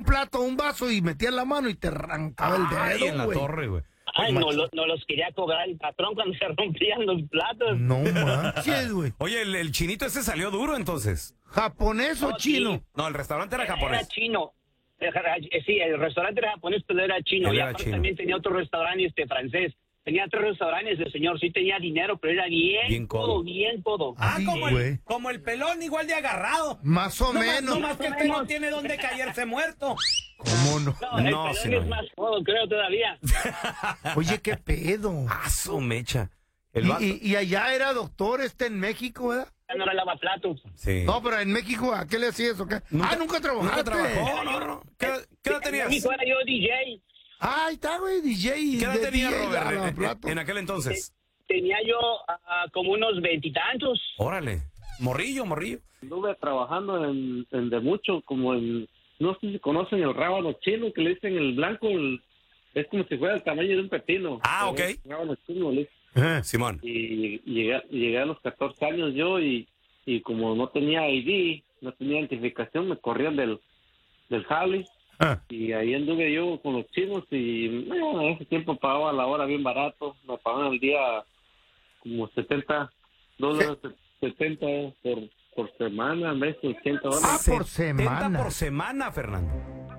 plato, un vaso y metías la mano y te arrancaba el dedo, en la güey. torre, güey. Ay, no los quería cobrar el patrón cuando se rompían los platos. No manches, güey. Oye, el chinito ese salió duro entonces. ¿Japonés o No, chino? sí. No, el restaurante era Era japonés. chino. Sí, el restaurante era japonés, pero era chino. Él Y era aparte chino. también tenía otro restaurante francés. Tenía 3 restaurantes, el señor sí tenía dinero, pero era Bien bien codo. codo, bien codo. Ay, güey. Como el pelón, igual de agarrado. Más o menos. No más que usted no tiene dónde caerse muerto. ¿Cómo no? No, el No, pelón sí, no. es más codo, creo, todavía. Oye, qué pedo. Ah, su mecha. El vato. Y allá era doctor en México, ¿verdad? Ya no era lavaplatos. Sí. No, pero en México, ¿a qué le hacías o qué? Nunca trabajaste. Nunca trabajó, no. ¿Qué edad tenías? Y fuera yo DJ. Ahí está, güey, DJ. ¿Qué edad de tenías, DJ, Robert, lavaplatos. en aquel entonces? Tenía yo como unos 20 y tantos. Órale. Morrillo. Estuve trabajando en de mucho, como en, no sé si conocen el rábano chino, que le dicen el blanco, es como si fuera el tamaño de un pepino. Ah, ok. El rábano chino, le dicen. Simón. Y llegué a los 14 años yo y como no tenía ID, no tenía identificación, me corrían del jale. Y ahí anduve yo con los chinos y en ese tiempo pagaba la hora bien barato, me pagaban al día como $70, 70 por semana, en vez de $80. Ah, por 70 semana. por semana, Fernando.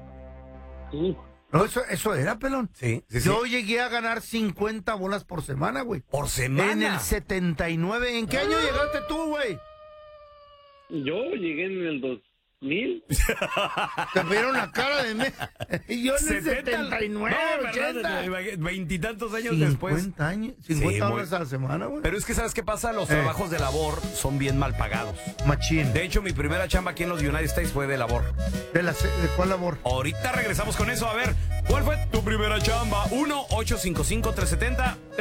Sí. No, eso era, pelón. Sí. Yo llegué a ganar 50 bolas por semana, güey. Por semana. En el 79. ¿En qué año llegaste tú, güey? Yo llegué en el 2000. Te vieron la cara de mí. Y yo en el 70, 79, no, 80. Veintitantos años después. 50 años. 50 Sí, dólares a la semana, güey. Pero es que, ¿sabes qué pasa? Los trabajos de labor son bien mal pagados. Machín. De hecho, mi primera chamba aquí en los United States fue de labor. ¿De cuál labor? Ahorita regresamos con eso. A ver, ¿cuál fue tu primera chamba? 1-855-370